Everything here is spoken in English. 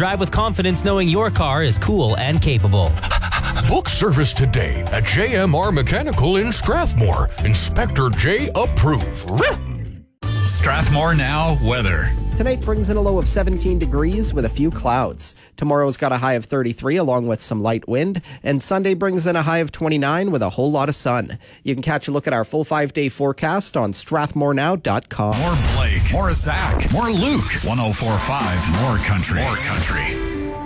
Drive with confidence knowing your car is cool and capable. Book service today at JMR Mechanical in Strathmore. Inspector J approved. Strathmore Now weather. Tonight brings in a low of 17 degrees with a few clouds. Tomorrow's got a high of 33 along with some light wind. And Sunday brings in a high of 29 with a whole lot of sun. You can catch a look at our full 5-day forecast on strathmorenow.com. More Blake, more Zach, more Luke. 104.5 More Country. More Country.